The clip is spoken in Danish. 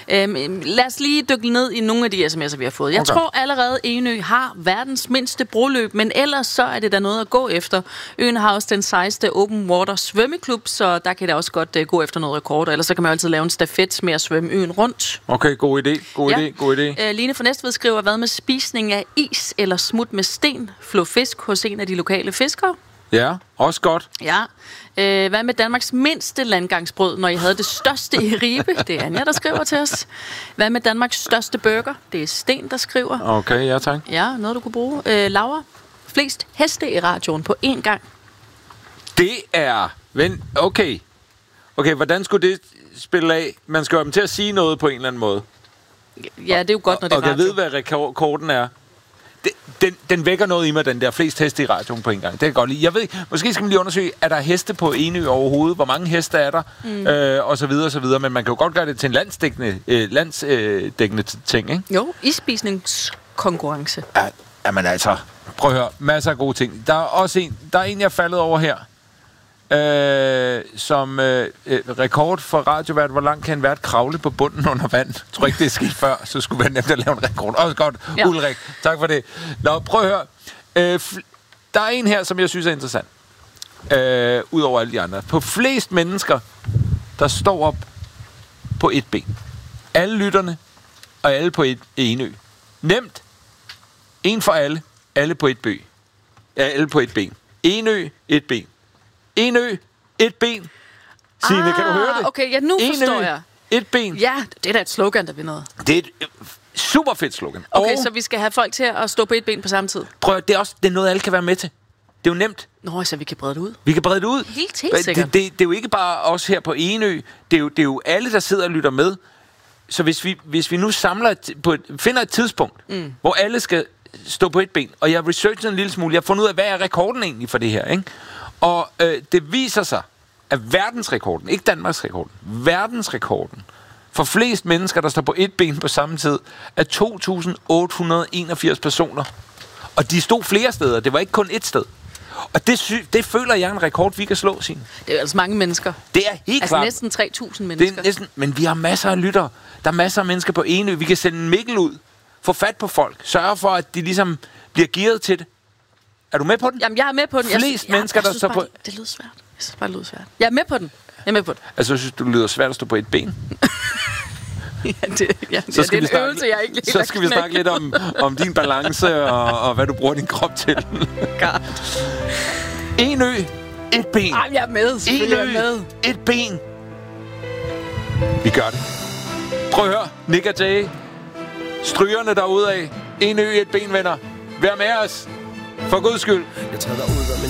Lad os lige dykke ned i nogle af de sms'er, vi har fået. Jeg tror allerede, Enø har verdens mindste broløb, men ellers så er det da noget at gå efter. Øen har også den sejeste open water svømmeklub, så der kan det også godt gå efter noget rekord. Ellers så kan man altid lave en stafet med at svømme øen rundt. Okay, god idé. Line fra Næstved skriver, hvad med spisning af is eller smut med sten? Flå fisk hos en af de lokale fiskere? Ja, også godt. Ja. Hvad med Danmarks mindste landgangsbrød, når I havde det største i Ribe? Det er Anja, der skriver til os. Hvad med Danmarks største burger? Det er Sten, der skriver. Okay, ja tak. Ja, noget du kunne bruge. Laura, flest heste i radioen på én gang? Det er... Okay, hvordan skulle det spille af? Man skal jo dem til at sige noget på en eller anden måde. Ja, det er jo godt, når det er radio. Og jeg ved, hvad rekorden er. Den vækker noget i mig, den der flest heste i radioen på en gang. Det kan jeg godt lide. Jeg ved ikke, måske skal man lige undersøge, er der heste på Enø overhovedet? Hvor mange heste er der? Og så videre, og så videre. Men man kan jo godt gøre det til en landsdækkende ting, ikke? Jo, isspisningskonkurrence. Jamen altså, prøv at høre. Masser af gode ting. Der er en, jeg er faldet over her. Som rekord for radiovært. Hvor langt kan en vært kravle på bunden under vand? Jeg tror ikke, det er sket før, så skulle være nemt at lave en rekord. Også godt, ja. Ulrik. Tak for det. Nå, prøv at høre. Der er en her, som jeg synes er interessant. Udover alle de andre. På flest mennesker, der står op på et ben. Alle lytterne, og alle på Enø. Nemt. En for alle. Alle på et ben. Ja, alle på et ben. Enø, et ben. Enø, et ben. Signe, kan du høre det? Okay, ja, nu forstår jeg. Et ben. Ja, det er da et slogan, der vil noget. Det er et super fedt slogan. Okay, så vi skal have folk til at stå på et ben på samme tid. Prøv, det er noget, alle kan være med til. Det er jo nemt. Nå, så vi kan brede det ud. Vi kan brede det ud. Helt sikkert. Det er jo ikke bare os her på Enø. Det er jo alle, der sidder og lytter med. Så hvis vi nu finder et tidspunkt, hvor alle skal stå på et ben, og jeg har researchet en lille smule, jeg har fundet ud af, hvad er rekorden egentlig for det her, ikke? Og det viser sig, at verdensrekorden, ikke Danmarks rekorden, verdensrekorden for flest mennesker, der står på et ben på samme tid, er 2.881 personer. Og de stod flere steder, det var ikke kun et sted. Og det føler jeg en rekord, vi kan slå, Signe. Det er altså mange mennesker. Det er helt klart. Næsten 3.000 mennesker. Det er men vi har masser af lyttere. Der er masser af mennesker på Enø. Vi kan sende en Mikkel ud, få fat på folk, sørge for, at de ligesom bliver gearet til det. Er du med på den? Jamen, jeg er med på den. Flest mennesker, der står på... Det lyder svært. Jeg synes bare, det lyder svært. Jeg er med på den. Altså, jeg synes, det lyder svært at stå på et ben. det er en øvelse, jeg ikke lige så skal vi snakke lidt om din balance og hvad du bruger din krop til. God. Enø, et ben. Ej, jeg er med. Enø, et ben. Vi gør det. Prøv at høre. Nick og Jay. Strygerne derude af. Enø, et ben, venner. Vær med os. For Guds skyld. Jeg tager dig ud af min